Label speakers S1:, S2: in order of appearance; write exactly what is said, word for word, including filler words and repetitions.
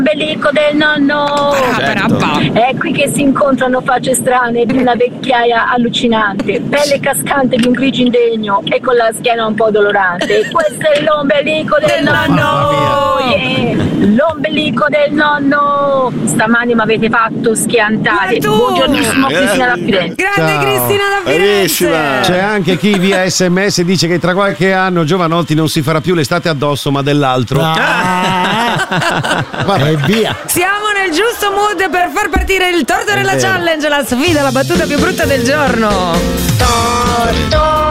S1: L'ombelico del nonno.
S2: Certo.
S1: È qui che si incontrano facce strane di una vecchiaia allucinante, pelle cascante di un grigio indegno e con la schiena un po' dolorante. Questo è l'ombelico del nonno. Yeah. L'ombelico del nonno. Stamani mi avete fatto schiantare. Buongiornissimo, Cristina da Firenze.
S2: Grande
S3: Ciao.
S2: Cristina da Firenze.
S3: C'è anche chi via sms dice che tra qualche anno Giovanotti non si farà più l'estate addosso ma dell'altro.
S4: E via.
S2: Siamo nel giusto mood per far partire il Tortorella Challenge, la sfida, la battuta più brutta del giorno.
S1: Torto